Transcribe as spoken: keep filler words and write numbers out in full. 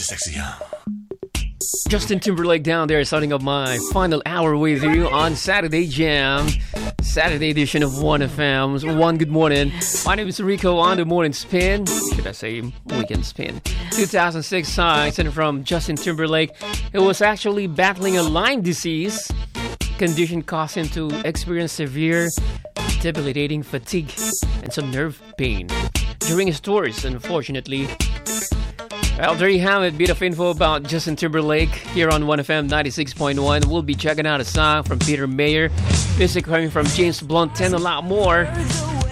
sexy, huh? Justin Timberlake down there starting up my final hour with you on Saturday Jam, Saturday edition of one F M's One Good Morning. My name is Rico on the Morning Spin. Should I say Weekend Spin? two thousand six song sent from Justin Timberlake. It was actually battling a Lyme disease condition caused him to experience severe debilitating fatigue and some nerve pain during his tours, unfortunately. Well, there you have it. Bit of info about Justin Timberlake here on one F M ninety-six point one. We'll be checking out a song from Peter Mayer, music coming from James Blunt, and a lot more.